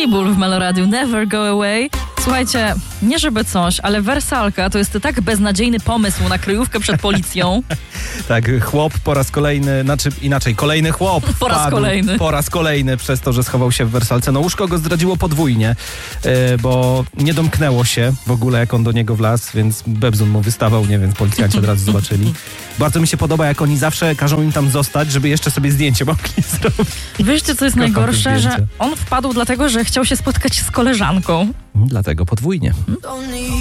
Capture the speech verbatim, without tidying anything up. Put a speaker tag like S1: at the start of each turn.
S1: Pitbull w Meloradiu Never Go Away. Słuchajcie, nie żeby coś, ale wersalka to jest tak beznadziejny pomysł na kryjówkę przed policją.
S2: Tak, chłop po raz kolejny, znaczy inaczej, kolejny chłop
S1: Po raz
S2: wpadł
S1: kolejny.
S2: Po raz kolejny przez to, że schował się w wersalce. No łóżko go zdradziło podwójnie, yy, bo nie domknęło się w ogóle, jak on do niego wlazł, więc bebzun mu wystawał, nie wiem, policjanci od razu zobaczyli. Bardzo mi się podoba, jak oni zawsze każą im tam zostać, żeby jeszcze sobie zdjęcie mogli zrobić.
S1: Wiecie, co jest
S2: Kocham te
S1: najgorsze? Że
S2: zdjęcia.
S1: on wpadł dlatego, że chciał się spotkać z koleżanką.
S2: Dlatego podwójnie.